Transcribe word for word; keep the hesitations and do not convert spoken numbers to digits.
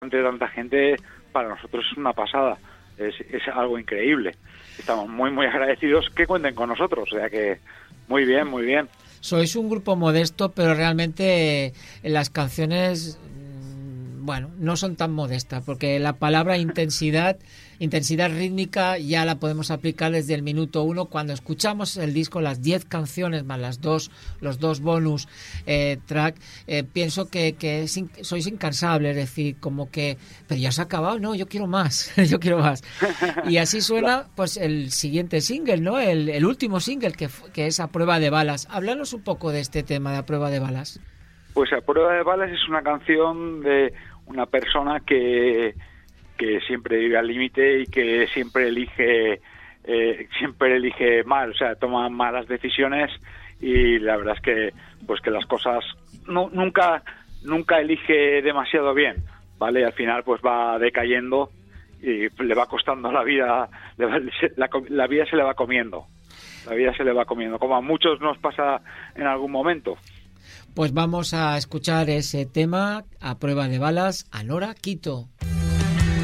ante tanta gente, para nosotros es una pasada, es, es algo increíble. Estamos muy, muy agradecidos que cuenten con nosotros, o sea que muy bien, muy bien. Sois un grupo modesto, pero realmente eh, las canciones, bueno, no son tan modestas, porque la palabra intensidad, intensidad rítmica ya la podemos aplicar desde el minuto uno. Cuando escuchamos el disco, las diez canciones más las dos, los dos bonus eh, track, eh, pienso que, que es in, sois incansables, es decir, como que, pero ya se ha acabado, no, yo quiero más, yo quiero más. Y así suena pues el siguiente single, ¿no? El, el último single que, que es A Prueba de Balas. Háblanos un poco de este tema de A Prueba de Balas. Pues A Prueba de Balas es una canción de una persona que, que siempre vive al límite y que siempre elige eh, siempre elige mal, o sea, toma malas decisiones, y la verdad es que pues que las cosas no, nunca nunca elige demasiado bien, ¿vale? Al final pues va decayendo y le va costando la vida, le va, la, la vida se le va comiendo, la vida se le va comiendo, como a muchos nos pasa en algún momento. Pues vamos a escuchar ese tema, A Prueba de Balas, a Nora Quito.